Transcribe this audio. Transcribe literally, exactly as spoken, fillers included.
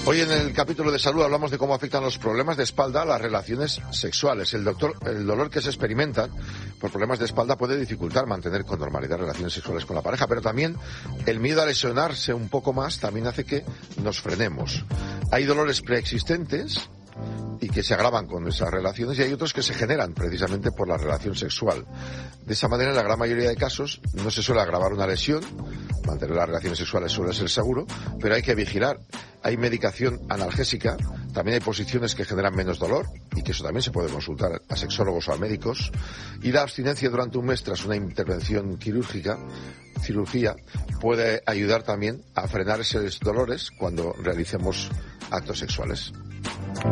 Hoy en el capítulo de salud hablamos de cómo afectan los problemas de espalda a las relaciones sexuales. El, doctor, el dolor que se experimenta por problemas de espalda puede dificultar mantener con normalidad relaciones sexuales con la pareja, pero también el miedo a lesionarse un poco más también hace que nos frenemos. Hay dolores preexistentes y que se agravan con esas relaciones, y hay otros que se generan precisamente por la relación sexual. De esa manera, en la gran mayoría de casos, no se suele agravar una lesión. Mantener las relaciones sexuales suele ser seguro, pero hay que vigilar. Hay medicación analgésica, también hay posiciones que generan menos dolor, y que eso también se puede consultar a sexólogos o a médicos. Y la abstinencia durante un mes tras una intervención quirúrgica, cirugía, puede ayudar también a frenar esos dolores cuando realicemos actos sexuales.